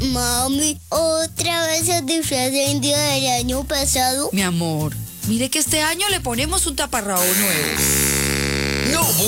Mami, otra vez el disfraz de indio del año pasado. Mi amor, mire que este año le ponemos un taparrabo nuevo. No